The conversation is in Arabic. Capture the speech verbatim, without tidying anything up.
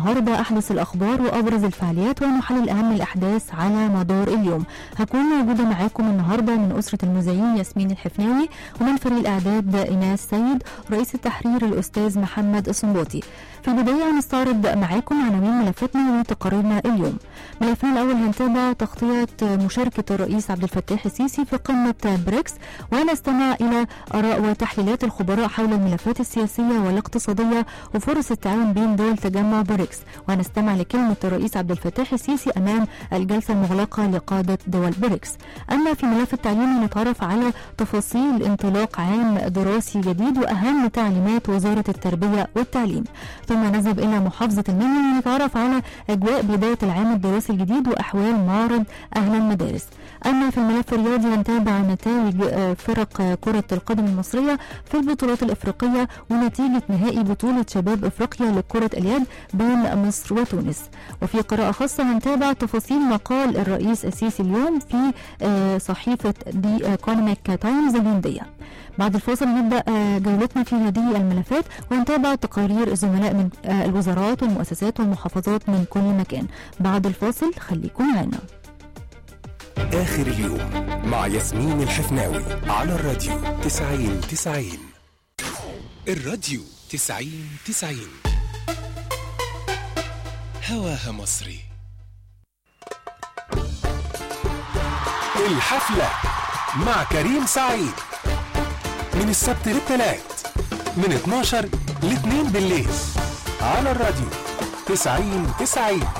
النهاردة أحدث الأخبار وأبرز الفعاليات ونحلل أهم الأحداث على مدار اليوم. هكون موجودة معاكم النهاردة من أسرة المذيعين ياسمين الحفناوي، ومن فريق الإعداد إيناس سيد، رئيس التحرير الأستاذ محمد الصنباطي. في البداية هنستعرض معاكم عناوين ملفاتنا وتقاريرنا اليوم. ملفنا الأول هنتابع تغطية مشاركة الرئيس عبد الفتاح السيسي في قمة بريكس، وهنستمع إلى آراء وتحليلات الخبراء حول الملفات السياسية والاقتصادية وفرص التعاون بين دول تجمع بريكس، وهنستمع لكلمة الرئيس عبد الفتاح السيسي أمام الجلسة المغلقة لقادة دول بريكس. أما في ملف التعليم نتعرف على تفاصيل انطلاق عام دراسي جديد وأهم تعليمات وزارة التربية والتعليم. ثم نذهب إلى محافظة المنيا ونتعرف على أجواء بداية العام الدراسي الجديد وأحوال معرض أهل المدارس. أما في الملف الرياضي هنتابع نتائج فرق كرة القدم المصرية في البطولات الإفريقية ونتيجة نهائي بطولة شباب إفريقيا لكرة اليد بين مصر وتونس. وفي قراءة خاصة هنتابع تفاصيل مقال الرئيس السيسي اليوم في صحيفة دي ايكونوميك تايمز الهندية. بعد الفاصل نبدأ جولتنا في هذه الملفات ونتابع تقارير الزملاء من الوزارات والمؤسسات والمحافظات من كل مكان. بعد الفاصل خليكم معنا. آخر اليوم مع ياسمين الحفناوي على الراديو تسعين تسعين. الراديو تسعين تسعين هواها مصري. الحفلة مع كريم سعيد من السبت للثلاث من اتناشر ل اتنين بالليل على الراديو تسعين تسعين.